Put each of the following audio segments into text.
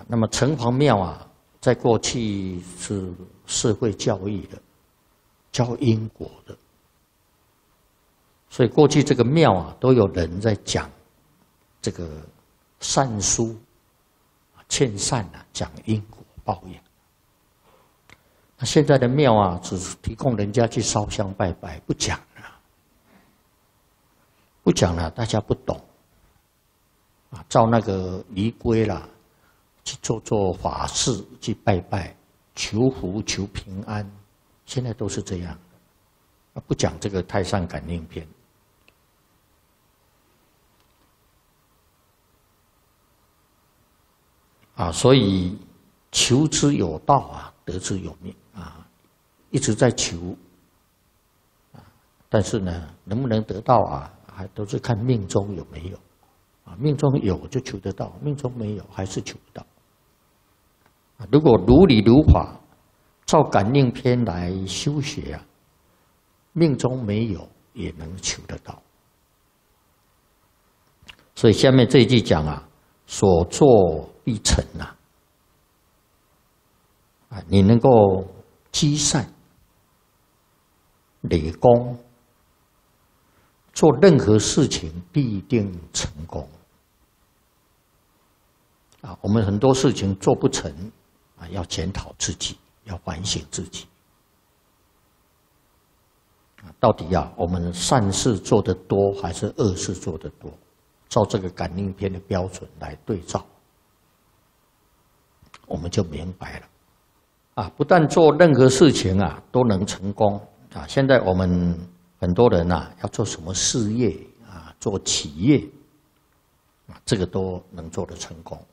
那么城隍庙啊，在过去是社会教育的，教因果的，所以过去这个庙啊，都有人在讲这个善书、劝善啊，讲因果报应。那现在的庙啊，只是提供人家去烧香拜拜，不讲了，不讲了，大家不懂啊，照那个仪规啦。去做法事，去拜拜，求福求平安，现在都是这样的，不讲这个太上感应篇啊，所以求之有道啊，得之有命啊，一直在求啊，但是呢，能不能得到啊，还都是看命中有没有啊，命中有就求得到，命中没有还是求不到。如果如理如法，照感应篇来修学啊，命中没有也能求得到。所以下面这一句讲啊，所作必成啊，你能够积善、累功，做任何事情必定成功。啊，我们很多事情做不成。要检讨自己，要反省自己。到底啊，我们善事做得多还是恶事做得多？照这个感应篇的标准来对照，我们就明白了。啊，不但做任何事情啊都能成功啊，现在我们很多人啊要做什么事业啊，做企业啊，这个都能做得成功。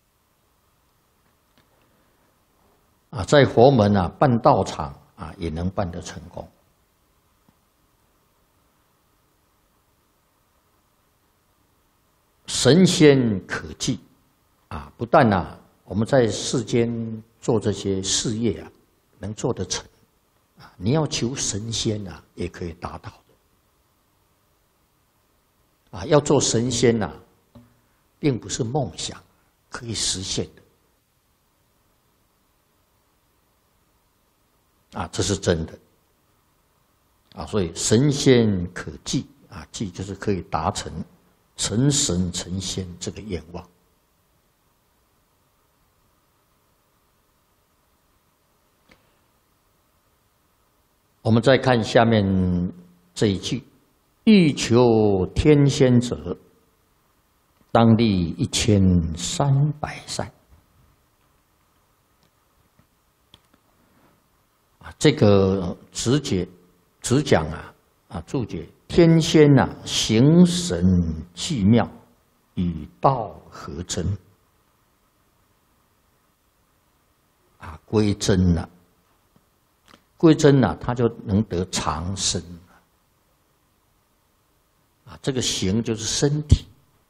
啊，在佛门啊办道场啊，也能办得成功。神仙可祭啊，不但啊我们在世间做这些事业啊，能做得成啊，你要求神仙啊，也可以达到的。啊，要做神仙啊，并不是梦想，可以实现的。啊，这是真的啊，所以神仙可祭啊，祭就是可以达成成神成仙这个愿望。我们再看下面这一句：欲求天仙者，当立1300善。这个直讲啊，注解天仙啊，形神寂妙，与道合真啊，归真了，归真了，他就能得长生啊。这个形就是身体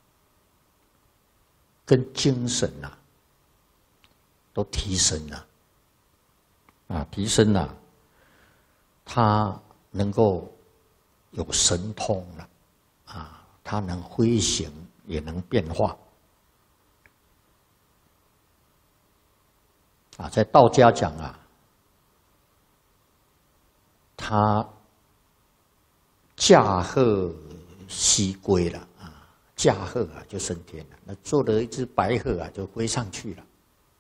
跟精神啊，都提升了啊，提升了。他能够有神通了，啊，他能飞行，也能变化，啊，在道家讲啊，他驾鹤西归了啊，驾鹤啊就升天了，那做了一只白鹤啊就飞上去了，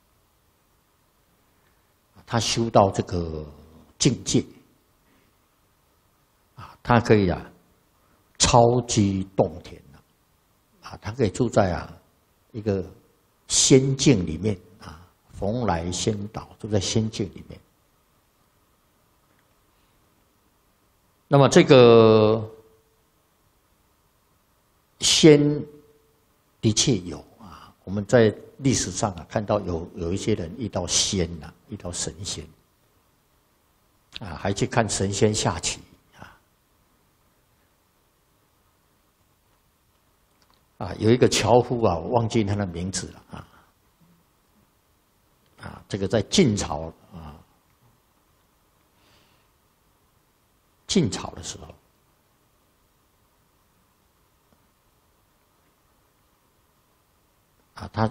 他修到这个境界。他可以啊，超居洞天啊，他可以住在啊一个仙境里面啊，蓬莱仙岛住在仙境里面。那么这个仙的确有啊，我们在历史上啊看到有一些人遇到仙啊，遇到神仙啊，还去看神仙下棋。啊，有一个樵夫啊，我忘记他的名字了啊，这个在晋朝啊，晋朝的时候，啊，他